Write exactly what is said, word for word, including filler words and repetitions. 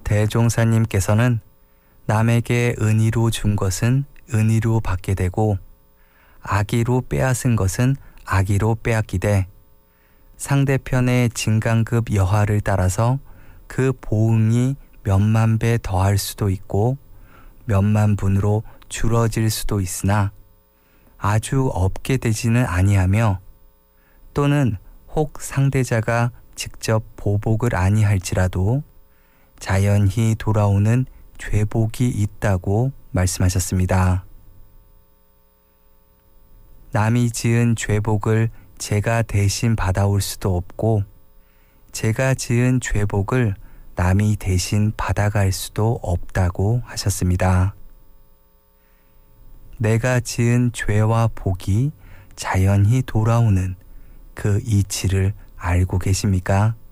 대종사님께서는 남에게 은희로 준 것은 은희로 받게 되고 악의로 빼앗은 것은 악의로 빼앗기되 상대편의 진강급 여하를 따라서 그 보응이 몇만 배 더할 수도 있고 몇만 분으로 줄어질 수도 있으나 아주 없게 되지는 아니하며 또는 혹 상대자가 직접 보복을 아니할지라도 자연히 돌아오는 죄복이 있다고 말씀하셨습니다. 남이 지은 죄복을 제가 대신 받아올 수도 없고 제가 지은 죄복을 남이 대신 받아갈 수도 없다고 하셨습니다. 내가 지은 죄와 복이 자연히 돌아오는 그 이치를 알고 계십니까?